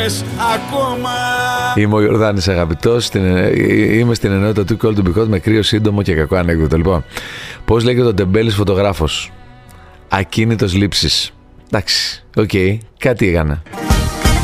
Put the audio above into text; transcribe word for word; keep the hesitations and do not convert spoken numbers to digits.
λες ακόμα. Είμαι ο Ιορδάνης αγαπητός. Είμαι στην ενότητα του Call to Be Hot με κρύο σύντομο και κακό ανέκδοτο. Λοιπόν, πώς λέγεται ο τεμπέλης φωτογράφος? Ακίνητος λήψης. Εντάξει, οκ, okay, κάτι έκανα.